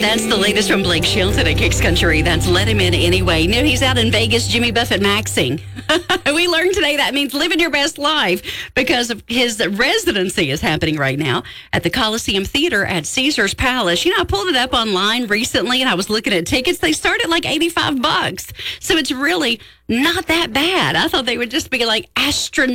That's the latest from Blake Shelton at Kicks Country. That's Let Him In Anyway. New, he's out in Vegas, Jimmy Buffett Maxing. We learned today that means living your best life because of his residency is happening right now at the Coliseum Theater at Caesar's Palace. You know, I pulled it up online recently and I was looking at tickets. They start at like $85. So it's really not that bad. I thought they would just be like astronomical.